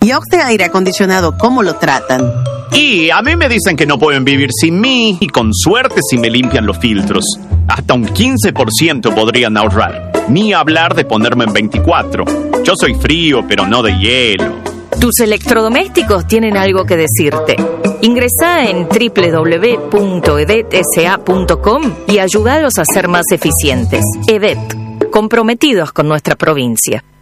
¿Y a usted aire acondicionado cómo lo tratan? Y a mí me dicen que no pueden vivir sin mí, y con suerte si me limpian los filtros. Hasta un 15% podrían ahorrar. Ni hablar de ponerme en 24. Yo soy frío, pero no de hielo. Tus electrodomésticos tienen algo que decirte. Ingresá en www.edetsa.com y ayúdalos a ser más eficientes. EDET, comprometidos con nuestra provincia.